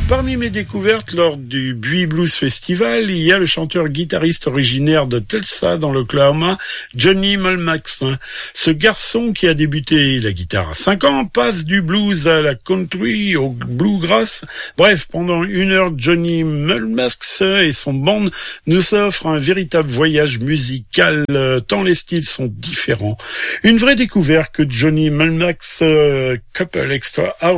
Parmi mes découvertes lors du Buis Blues Festival, il y a le chanteur-guitariste originaire de Tulsa dans l'Oklahoma, Johnny Mulmax. Ce garçon qui a débuté la guitare à 5 ans passe du blues à la country, au bluegrass. Bref, pendant 1 heure, Johnny Mulmax et son band nous offrent un véritable voyage musical, tant les styles sont différents. Une vraie découverte que Johnny Mulmax, Couple Extra